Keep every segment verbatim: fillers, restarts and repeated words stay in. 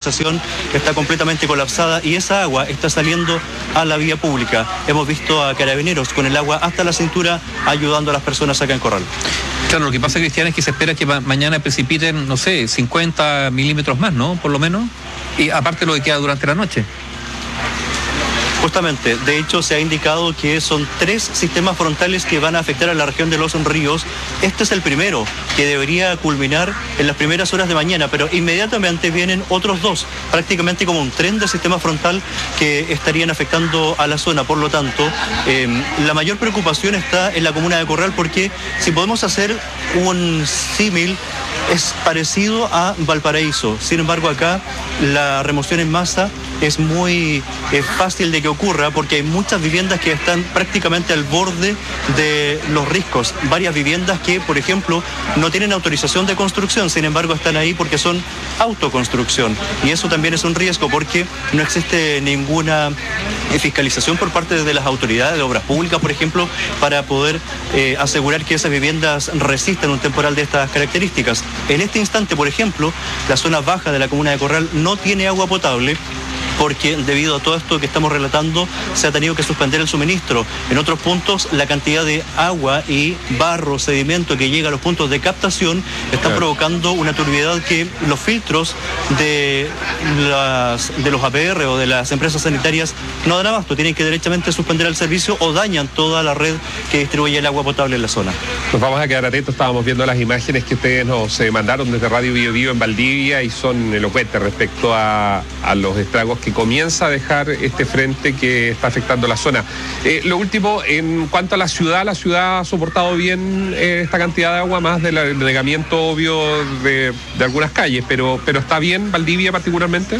urbanización está completamente colapsada y esa agua está saliendo a la vía pública. Hemos visto a carabineros con el agua hasta la cintura ayudando a las personas acá en Corral. Claro, lo que pasa, Cristian, es que se espera que ma- mañana precipiten, no sé, cincuenta milímetros más, ¿no? Por lo menos. Y aparte lo que queda durante la noche. Justamente, de hecho se ha indicado que son tres sistemas frontales que van a afectar a la región de los ríos. Este es el primero, que debería culminar en las primeras horas de mañana, pero inmediatamente vienen otros dos, prácticamente como un tren de sistema frontal que estarían afectando a la zona. Por lo tanto, eh, la mayor preocupación está en la comuna de Corral, porque si podemos hacer un símil, es parecido a Valparaíso. Sin embargo, acá la remoción en masa es muy eh, fácil de que ocurra, porque hay muchas viviendas que están prácticamente al borde de los riscos. Varias viviendas que, por ejemplo, no tienen autorización de construcción, sin embargo están ahí porque son autoconstrucción. Y eso también es un riesgo, porque no existe ninguna eh, fiscalización por parte de las autoridades de obras públicas, por ejemplo, para poder eh, asegurar que esas viviendas resistan un temporal de estas características. En este instante, por ejemplo, la zona baja de la comuna de Corral no tiene agua potable, porque debido a todo esto que estamos relatando se ha tenido que suspender el suministro. En otros puntos, la cantidad de agua y barro, sedimento que llega a los puntos de captación está claro. provocando una turbiedad que los filtros de, las, de los A P R o de las empresas sanitarias no dan abasto. Tienen que derechamente suspender el servicio o dañan toda la red que distribuye el agua potable en la zona. Nos vamos a quedar atentos. Estábamos viendo las imágenes que ustedes nos eh, mandaron desde Radio Bio Bio en Valdivia y son elocuentes respecto a, a los estragos que comienza a dejar este frente que está afectando la zona. Eh, lo último, en cuanto a la ciudad, la ciudad ha soportado bien eh, esta cantidad de agua, más del negamiento obvio de, de algunas calles, pero, pero ¿está bien Valdivia particularmente?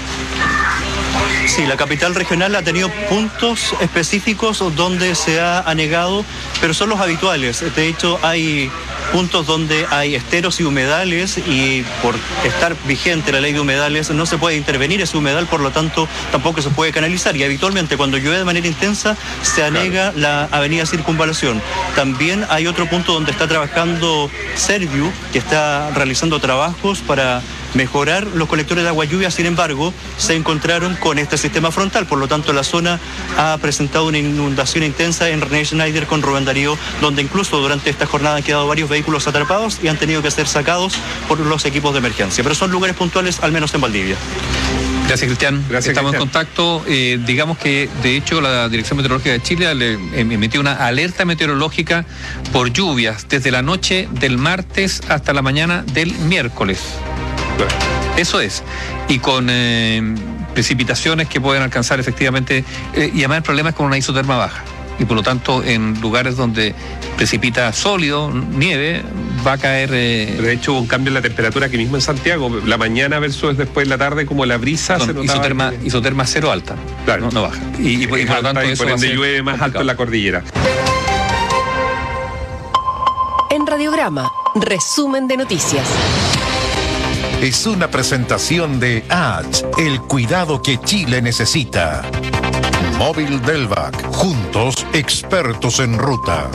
Sí, la capital regional ha tenido puntos específicos donde se ha anegado, pero son los habituales. De hecho, hay puntos donde hay esteros y humedales y por estar vigente la ley de humedales no se puede intervenir ese humedal, por lo tanto tampoco se puede canalizar, y habitualmente cuando llueve de manera intensa se anega claro. la avenida Circunvalación. También hay otro punto donde está trabajando Serviu, que está realizando trabajos para mejorar los colectores de agua lluvia. Sin embargo, se encontraron con este sistema frontal, por lo tanto la zona ha presentado una inundación intensa en René Schneider con Rubén Darío, donde incluso durante esta jornada han quedado varios vehículos atrapados y han tenido que ser sacados por los equipos de emergencia, pero son lugares puntuales, al menos en Valdivia. Gracias, Cristian. Gracias, Estamos Cristian. en contacto. Eh, digamos que, de hecho, la Dirección Meteorológica de Chile le emitió una alerta meteorológica por lluvias desde la noche del martes hasta la mañana del miércoles. Bueno, eso es. Y con eh, precipitaciones que pueden alcanzar efectivamente, eh, y además el problema es con una isoterma baja. Y por lo tanto, en lugares donde precipita sólido, nieve, va a caer... Eh... Pero de hecho hubo un cambio en la temperatura aquí mismo en Santiago, la mañana versus después la tarde, como la brisa no, se notaba... Isoterma, que... isoterma cero alta, claro. no, no baja. Y, y, y por lo tanto y eso por va a ende ser llueve más complicado. alto en la cordillera. En Radiograma, resumen de noticias. Es una presentación de H, el cuidado que Chile necesita. Móvil Delvac, juntos expertos en ruta.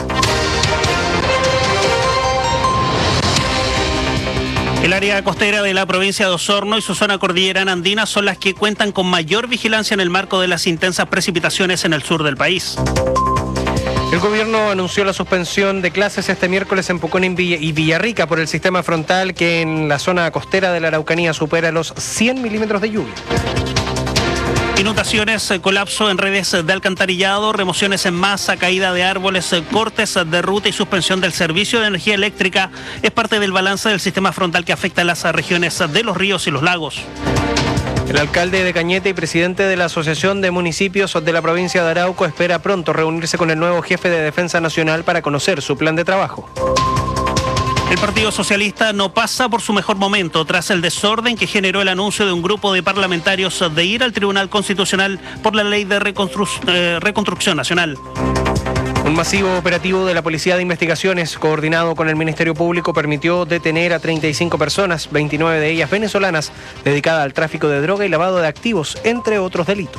El área costera de la provincia de Osorno y su zona cordillerana andina son las que cuentan con mayor vigilancia en el marco de las intensas precipitaciones en el sur del país. El gobierno anunció la suspensión de clases este miércoles en Pucón y Villarrica por el sistema frontal que en la zona costera de la Araucanía supera los cien milímetros de lluvia. Inundaciones, colapso en redes de alcantarillado, remociones en masa, caída de árboles, cortes de ruta y suspensión del servicio de energía eléctrica es parte del balance del sistema frontal que afecta a las regiones de los ríos y los lagos. El alcalde de Cañete y presidente de la Asociación de Municipios de la provincia de Arauco espera pronto reunirse con el nuevo jefe de Defensa Nacional para conocer su plan de trabajo. El Partido Socialista no pasa por su mejor momento tras el desorden que generó el anuncio de un grupo de parlamentarios de ir al Tribunal Constitucional por la Ley de Reconstru- eh, Reconstrucción Nacional. Un masivo operativo de la Policía de Investigaciones, coordinado con el Ministerio Público, permitió detener a treinta y cinco personas, veintinueve de ellas venezolanas, dedicadas al tráfico de droga y lavado de activos, entre otros delitos.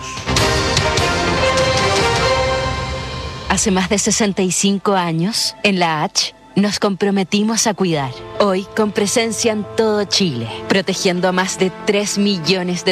Hace más de sesenta y cinco años, en la H, nos comprometimos a cuidar. Hoy, con presencia en todo Chile, protegiendo a más de tres millones de